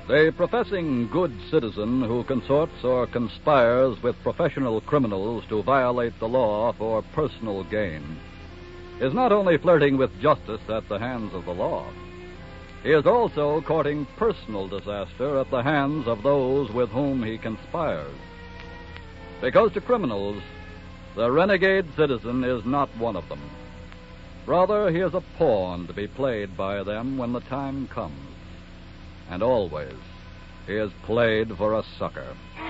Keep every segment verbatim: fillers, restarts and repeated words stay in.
The professing good citizen who consorts or conspires with professional criminals to violate the law for personal gain is not only flirting with justice at the hands of the law, he is also courting personal disaster at the hands of those with whom he conspires. Because to criminals, the renegade citizen is not one of them. Rather, he is a pawn to be played by them when the time comes. And always, he is played for a sucker.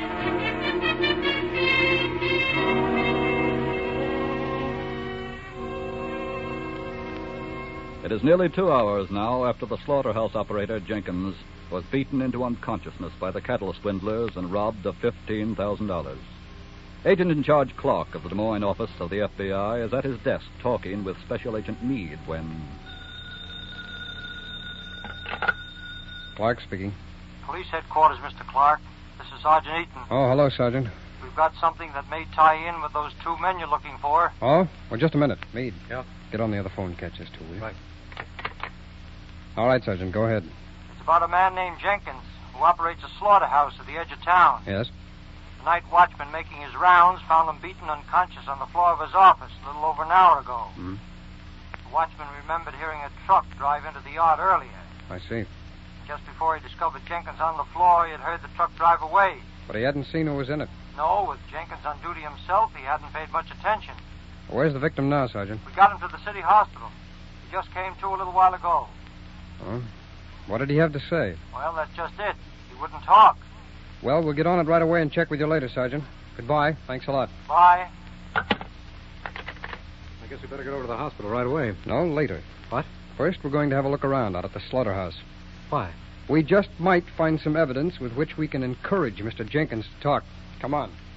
It is nearly two hours now after the slaughterhouse operator, Jenkins, was beaten into unconsciousness by the cattle swindlers and robbed of fifteen thousand dollars. Agent in charge Clark of the Des Moines office of the F B I is at his desk talking with Special Agent Meade when... Clark speaking. Police headquarters, Mister Clark. This is Sergeant Eaton. Oh, hello, Sergeant. We've got something that may tie in with those two men you're looking for. Oh? Well, just a minute. Meade. Yeah? Get on the other phone and catch us two, will you? Right. All right, Sergeant, go ahead. It's about a man named Jenkins who operates a slaughterhouse at the edge of town. Yes? The night watchman making his rounds found him beaten unconscious on the floor of his office a little over an hour ago. Hmm. The watchman remembered hearing a truck drive into the yard earlier. I see. Just before he discovered Jenkins on the floor, he had heard the truck drive away. But he hadn't seen who was in it. No, with Jenkins on duty himself, he hadn't paid much attention. Where's the victim now, Sergeant? We got him to the city hospital. He just came to a little while ago. Oh? What did he have to say? Well, that's just it. He wouldn't talk. Well, we'll get on it right away and check with you later, Sergeant. Goodbye. Thanks a lot. Bye. I guess we better get over to the hospital right away. No, later. What? First, we're going to have a look around out at the slaughterhouse. Why? We just might find some evidence with which we can encourage Mister Jenkins to talk. Come on.